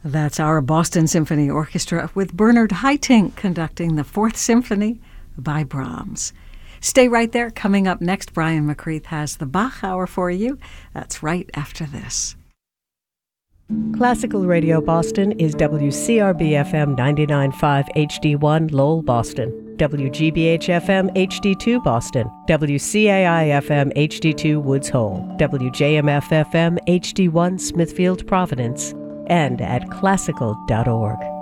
That's our Boston Symphony Orchestra with Bernard Haitink conducting the Fourth Symphony by Brahms. Stay right there. Coming up next, Brian McCreath has the Bach Hour for you. That's right after this. Classical Radio Boston is WCRB-FM 99.5 HD1 Lowell, Boston, WGBH-FM HD2 Boston, WCAI-FM HD2 Woods Hole, WJMF-FM HD1 Smithfield, Providence, and at classical.org.